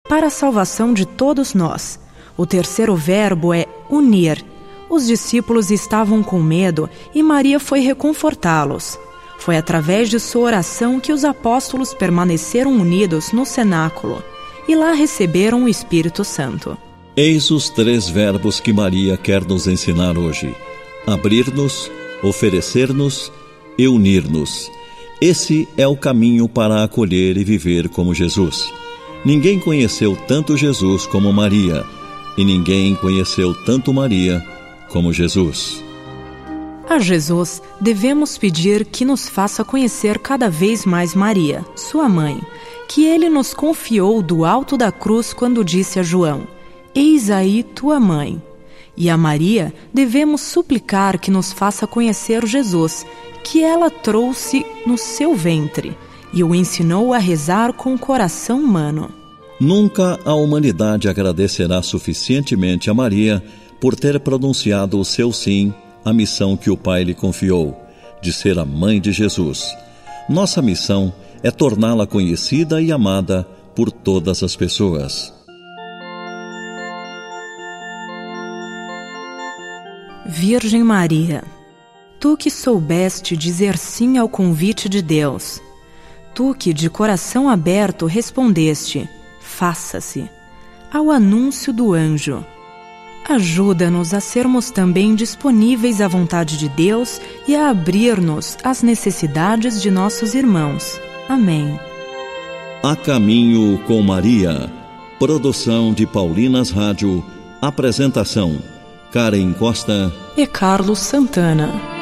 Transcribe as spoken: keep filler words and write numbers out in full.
para a salvação de todos nós. O terceiro verbo é unir. Os discípulos estavam com medo e Maria foi reconfortá-los. Foi através de sua oração que os apóstolos permaneceram unidos no cenáculo e lá receberam o Espírito Santo. Eis os três verbos que Maria quer nos ensinar hoje: abrir-nos, oferecer-nos e unir-nos. Esse é o caminho para acolher e viver como Jesus. Ninguém conheceu tanto Jesus como Maria, e ninguém conheceu tanto Maria como Jesus. A Jesus devemos pedir que nos faça conhecer cada vez mais Maria, sua mãe, que ele nos confiou do alto da cruz quando disse a João: eis aí tua mãe. E a Maria devemos suplicar que nos faça conhecer Jesus, que ela trouxe no seu ventre e o ensinou a rezar com o coração humano. Nunca a humanidade agradecerá suficientemente a Maria por ter pronunciado o seu sim à missão que o Pai lhe confiou, de ser a mãe de Jesus. Nossa missão é torná-la conhecida e amada por todas as pessoas. Virgem Maria, tu que soubeste dizer sim ao convite de Deus, tu que de coração aberto respondeste: faça-se, ao anúncio do anjo, ajuda-nos a sermos também disponíveis à vontade de Deus e a abrir-nos às necessidades de nossos irmãos. Amém. A Caminho com Maria. Produção de Paulinas Rádio. Apresentação: Karen Costa e Carlos Santana.